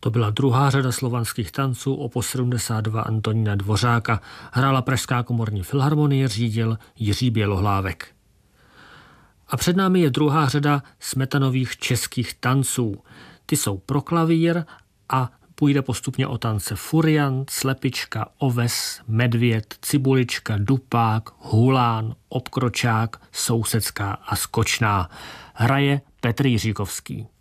To byla druhá řada slovanských tanců OPUS 72 Antonína Dvořáka. Hrála Pražská komorní filharmonie, řídil Jiří Bělohlávek. A před námi je druhá řada Smetanových českých tanců. Ty jsou pro klavír a půjde postupně o tance furiant, slepička, oves, medvěd, cibulička, dupák, hulán, obkročák, sousedská a skočná. Hraje Petr Jiříkovský.